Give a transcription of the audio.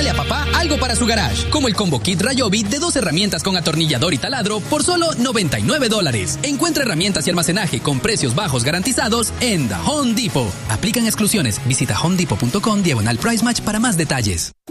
Regálale a papá algo para su garage, como el Combo Kit Ryobi de 2 herramientas con atornillador y taladro por solo $99. Encuentra herramientas y almacenaje con precios bajos garantizados en The Home Depot. Aplican exclusiones. Visita homedepot.com/price match para más detalles.